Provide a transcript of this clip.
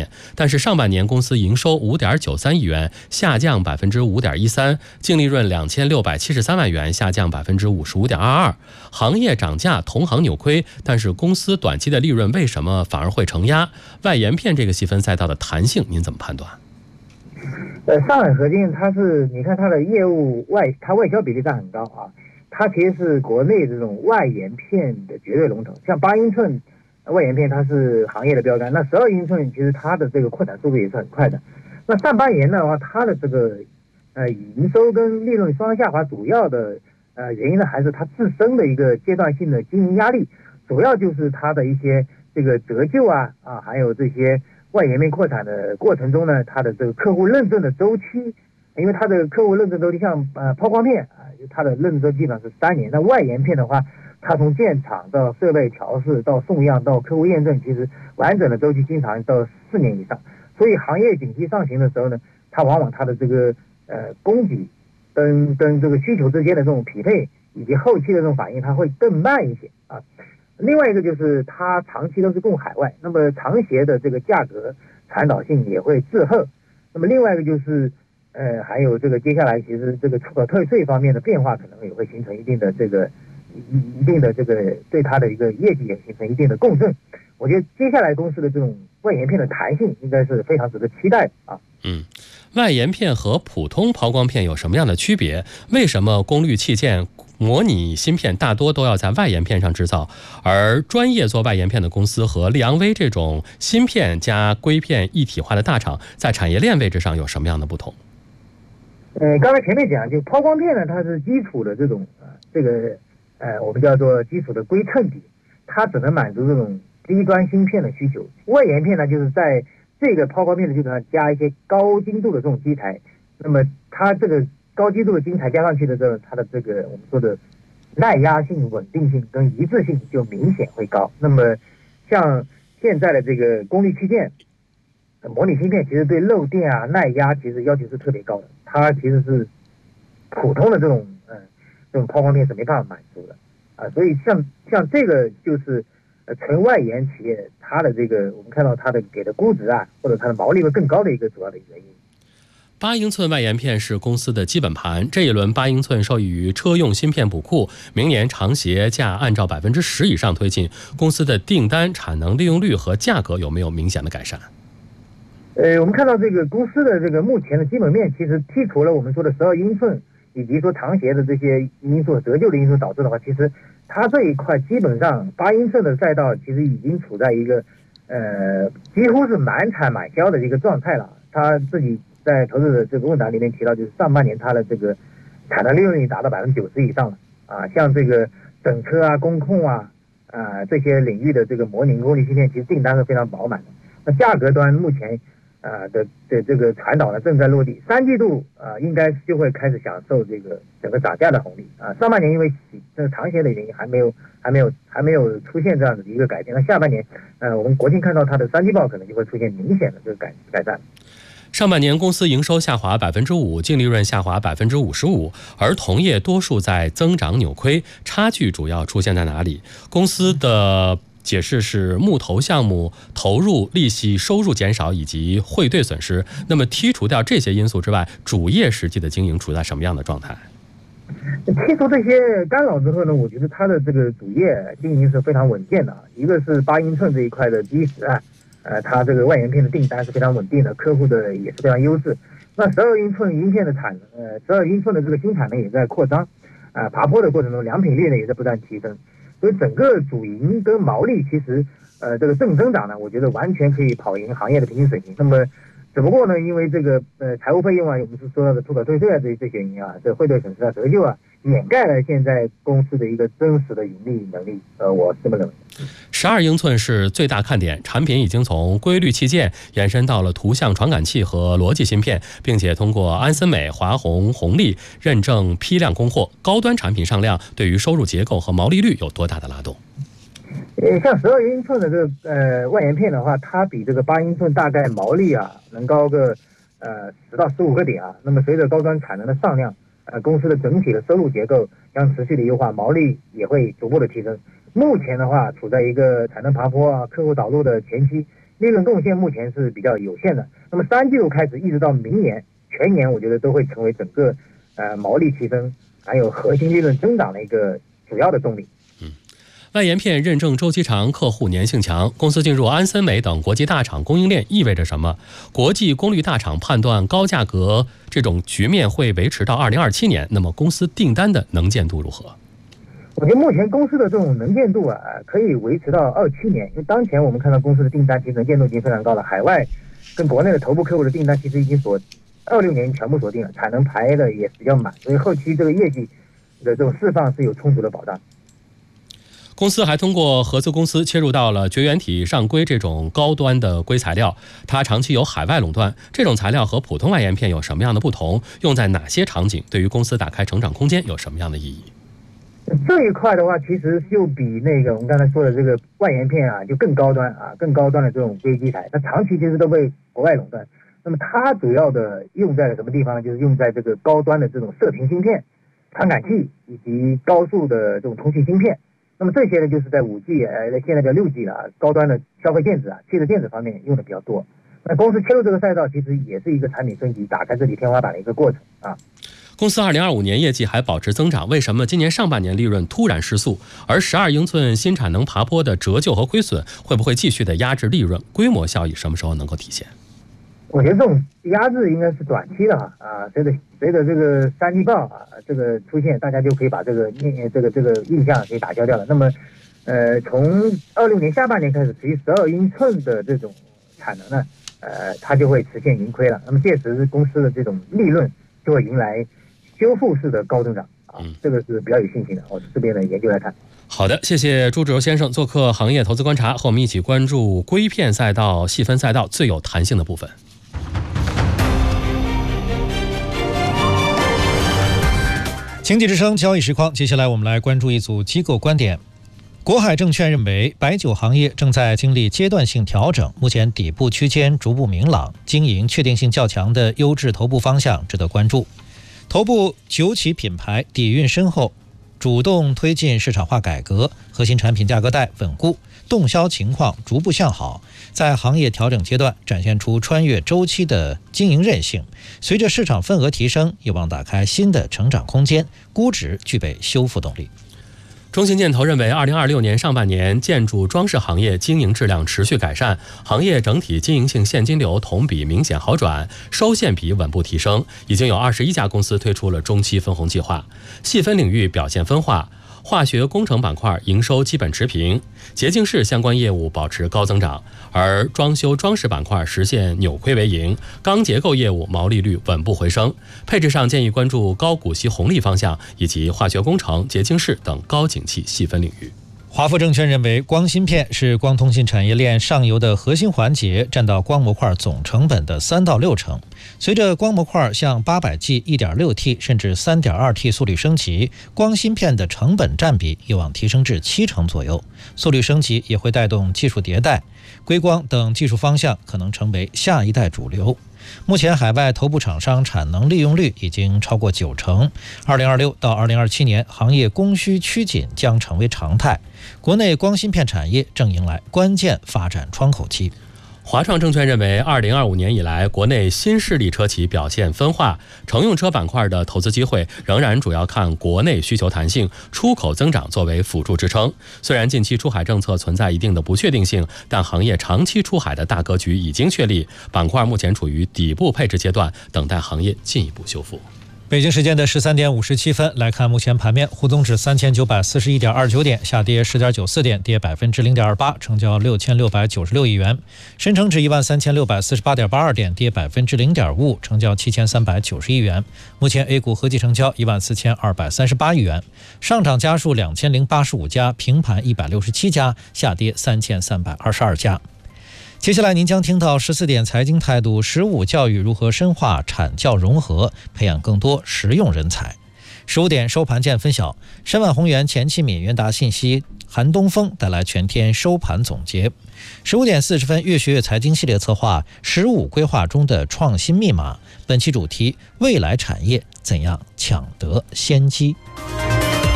点，但是上半年公司营收5.93亿元，下降5.13%，净利润2673万元，下降55.22%。行业涨价，同行扭亏，但是公司短期的利润为什么反而会承压？外延片这个细分赛道的弹性，您怎么判断？ 上海合金你看它的业务它外销比例占很高啊，它其实是国内这种外延片的绝对龙头。像8英寸外延片它是行业的标杆，那12英寸其实它的这个扩展速度也是很快的。那上半年的话，它的这个营收跟利润双下滑，主要的原因呢还是它自身的一个阶段性的经营压力，主要就是它的一些这个折旧还有这些外延片扩产的过程中呢，它的这个客户认证的周期，因为它的客户认证周期像抛光片它的认证周期基本上是3年，那外延片的话，它从建厂到设备调试到送样到客户验证，其实完整的周期经常到4年以上。所以行业景气上行的时候呢，它往往它的这个供给跟这个需求之间的这种匹配以及后期的这种反应，它会更慢一些啊。另外一个就是它长期都是供海外，那么长协的这个价格传导性也会滞后。那么另外一个就是还有这个接下来其实这个出口退税方面的变化，可能也会形成一定的这个对它的一个业绩也形成一定的共振。我觉得接下来公司的这种外延片的弹性应该是非常值得期待的啊。 外延片和普通抛光片有什么样的区别？为什么功率器件模拟芯片大多都要在外延片上制造，而专业做外延片的公司和利昂威这种芯片加硅片一体化的大厂，在产业链位置上有什么样的不同？ 刚才前面讲，就抛光片呢，它是基础的这种我们叫做基础的硅衬底，它只能满足这种低端芯片的需求。外延片呢，就是在这个抛光片的基础上加一些高精度的这种基材，那么它这个高精度的基材加上去的时候，它的这个我们说的耐压性、稳定性跟一致性就明显会高。那么像现在的这个功率器件模拟芯片，其实对漏电耐压其实要求是特别高的，它其实是普通的这种抛光片是没办法满足的所以像这个就是纯外延企业，它的这个我们看到它的给的估值或者它的毛利会更高的一个主要的原因。 8英寸外延片是公司的基本盘，这一轮8英寸受益于车用芯片补库，明年长协价按照10%以上推进，公司的订单、产能利用率和价格有没有明显的改善？ 我们看到这个公司的这个目前的基本面，其实剔除了我们说的12英寸以及说长协的这些因素、折旧的因素导致的话，其实它这一块基本上8英寸的赛道其实已经处在一个几乎是满产满销的一个状态了。他自己在投资者这个问答里面提到，就是上半年它的这个产能利润率达到90%以上了像这个整车工控这些领域的这个模拟功率芯片，其实订单是非常饱满的。那价格端目前的这个传导呢正在落地，3季度应该就会开始享受这个整个涨价的红利上半年因为这个长协的原因还没有出现这样的一个改变，那下半年我们国庆看到它的3季报可能就会出现明显的这个改善。 上半年公司营收下滑5%，净利润下滑55%，而同业多数在增长扭亏，差距主要出现在哪里？公司的解释是木头项目投入、利息收入减少以及汇兑损失。那么剔除掉这些因素之外，主业实际的经营处在什么样的状态？ 剔除这些干扰之后呢，我觉得它的这个主业经营是非常稳健的一个是8英寸这一块的基石它这个外延片的订单是非常稳定的，客户的也是非常优质。那12英寸晶片的12英寸的这个新产能也在扩张爬坡的过程中，良品率呢也在不断提升。所以整个主营跟毛利其实这个正增长呢，我觉得完全可以跑赢行业的平均水平。那么只不过呢，因为这个财务费用我们是说到的出口退税这些原因这汇兑损失折旧掩盖了现在公司的一个真实的盈利能力我这么认为。 12英寸是最大看点，产品已经从硅率器件延伸到了图像传感器和逻辑芯片，并且通过安森美、华虹、红利认证批量供货，高端产品上量对于收入结构和毛利率有多大的拉动？ 像12英寸的这个外延片的话，它比这个8英寸大概毛利能高个10到15个点那么随着高端产能的上量公司的整体的收入结构将持续的优化，毛利也会逐步的提升。目前的话处在一个产能爬坡客户导入的前期， 利润贡献目前是比较有限的。那么3季度开始一直到明年全年，我觉得都会成为整个毛利提升还有核心利润增长的一个主要的动力。 外延片认证周期长，客户粘性强，公司进入安森美等国际大厂供应链意味着什么？国际功率大厂判断高价格这种局面会维持到2027年，那么公司订单的能见度如何？ 我觉得目前公司的这种能见度可以维持到27年，因为当前我们看到公司的订单其实能见度已经非常高了，海外跟国内的头部客户的订单其实已经26年全部锁定了，产能排的也比较满，所以后期这个业绩的这种释放是有充足的保障。 公司还通过合资公司切入到了绝缘体上硅这种高端的硅材料，它长期有海外垄断。这种材料和普通外延片有什么样的不同？用在哪些场景？对于公司打开成长空间有什么样的意义？ 这一块的话，其实就比那个我们刚才说的这个外延片就更高端更高端的这种硅基材，它长期其实都被国外垄断。那么它主要的用在什么地方呢？就是用在这个高端的这种射频芯片、传感器以及高速的这种通信芯片。那么这些呢，就是在5G 现在叫6G 了，高端的消费电子汽车电子方面用的比较多。那公司切入这个赛道，其实也是一个产品升级、打开这里天花板的一个过程公司2025年业绩还保持增长，为什么今年上半年利润突然失速？而12英寸新产能爬坡的折旧和亏损，会不会继续的压制利润？规模效益什么时候能够体现？ 我觉得这种压制应该是短期的随着这个3季报这个出现，大家就可以把这个印象给打消掉了。那么从26年下半年开始，至于12英寸的这种产能呢，它就会实现盈亏了。那么届时公司的这种利润就会迎来修复式的高增长这个是比较有信心的。我这边的研究来看。 好的，谢谢朱志柔先生做客行业投资观察，和我们一起关注硅片赛道细分赛道最有弹性的部分。 经济之声交易实况，接下来我们来关注一组机构观点。国海证券认为，白酒行业正在经历阶段性调整，目前底部区间逐步明朗，经营确定性较强的优质头部方向值得关注。头部酒企品牌底蕴深厚，主动推进市场化改革，核心产品价格带稳固，动销情况逐步向好，在行业调整阶段展现出穿越周期的经营韧性。随着市场份额提升，有望打开新的成长空间，估值具备修复动力。 中信建投认为，2026年上半年建筑装饰行业经营质量持续改善，行业整体经营性现金流同比明显好转，收现比稳步提升，已经有21家公司推出了中期分红计划。细分领域表现分化，化学工程板块营收基本持平，洁净室相关业务保持高增长，而装修装饰板块实现扭亏为盈，钢结构业务毛利率稳步回升。配置上建议关注高股息红利方向，以及化学工程、洁净室等高景气细分领域。 华富证券认为，光芯片是光通信产业链上游的核心环节，占到光模块总成本的3到6成。随着光模块向 800G、1.6T 甚至 3.2T 速率升级，光芯片的成本占比有望提升至7成左右。速率升级也会带动技术迭代，硅光等技术方向可能成为下一代主流。目前海外头部厂商产能利用率已经超过9成，2026到2027年行业供需趋紧将成为常态，国内光芯片产业正迎来关键发展窗口期。 华创证券认为，2025年以来，国内新势力车企表现分化，乘用车板块的投资机会仍然主要看国内需求弹性，出口增长作为辅助支撑。虽然近期出海政策存在一定的不确定性，但行业长期出海的大格局已经确立，板块目前处于底部配置阶段，等待行业进一步修复。 北京时间的13点57分，来看目前盘面，沪综指3941.29点，下跌10.94点，跌0.28%，成交6696亿元；深成指13648.82点，跌0.55%，成交7390亿元。目前 A 股合计成交14238亿元，上涨家数2085家，平盘167家，下跌3322家。接下来您将听到14点财经态度，15教育如何深化产教融合，培养更多实用人才。15点收盘见分晓，申万宏源、钱启敏、元达信息、韩东风带来全天收盘总结。15点40分，越学越财经系列策划15规划中的创新密码，本期主题：未来产业怎样抢得先机。